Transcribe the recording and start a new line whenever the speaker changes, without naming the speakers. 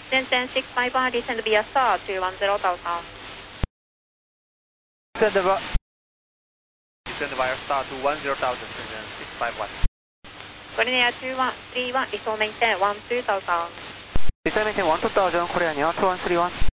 Shenzhen 651, descend via star 210,000.
Descend via star 210,000, Shenzhen 651.
Korean Air 2131, descend maintain 12,000.
Descend maintain 12,000, Korean Air 2131.